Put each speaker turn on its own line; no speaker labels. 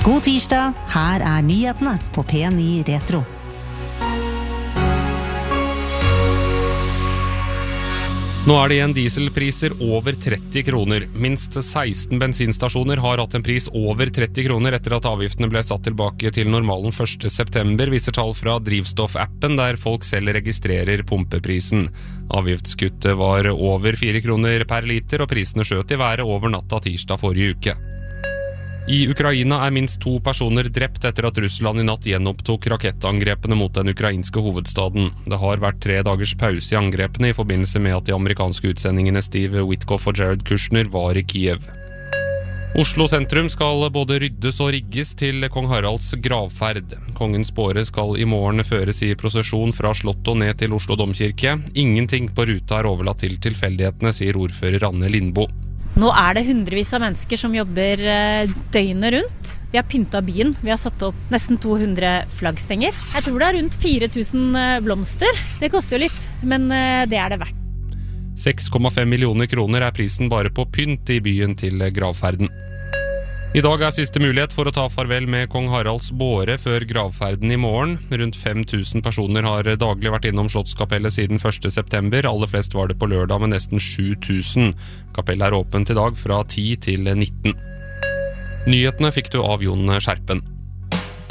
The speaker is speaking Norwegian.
God tirsdag, her nyhetene på P9 Retro.
Nå det igjen dieselpriser over 30 kroner. Minst 16 bensinstasjoner har hatt en pris over 30 kroner etter at avgiftene ble satt tilbake til normalen 1. september, viser tall fra drivstoffappen der folk selv registrerer pumpeprisen. Avgiftskuttet var over 4 kroner per liter, og prisene skjøt i været over natta tirsdag forrige uke. I Ukraina minst 2 personer drept etter at Russland i natt gjenopptok rakettangrepene mot den ukrainske hovedstaden. Det har vært 3 dagers pause i angrepene i forbindelse med at de amerikanske utsendingene Steve Witkoff og Jared Kushner var i Kiev. Oslo sentrum skal både ryddes og rigges til kong Haralds gravferd. Kongens båre skal i morgen føres i prosesjon fra Slottet og ned til Oslo domkirke. Ingenting på ruta overlatt til tilfeldighetene, sier ordfører Anne Lindbo.
Nå det hundrevis av mennesker som jobber døgnet rundt. Vi har pyntet byen. Vi har satt opp nesten 200 flaggstenger. Jeg tror det rundt 4000 blomster. Det koster jo litt, men det det verdt.
6,5 millioner kroner prisen bare på pynt i byen til gravferden. I dag siste mulighet for å ta farvel med kong Haralds båre før gravferden i morgen. Rundt 5000 personer har daglig vært innom Slottskapellet siden 1. september. Aller flest var det på lørdag med nesten 7000. Kapellet åpent i dag fra 10 til 19. Nyhetene fikk du av Jon Skjerpen.